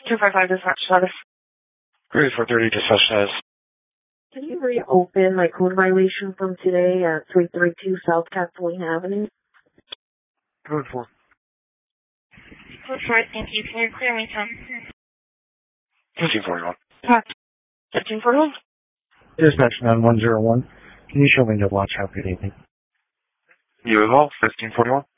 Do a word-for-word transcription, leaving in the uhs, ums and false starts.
two five five dispatch status. Great, four thirty dispatch status. Can you reopen my code violation from today at three thirty-two South Kathleen Avenue? Code four. Code four, thank you. Can you clear me, Tom? fifteen forty-one. fifteen forty-one? Dispatch nine one zero one. Can you show me the watch? Have a good evening. You as well, fifteen forty-one.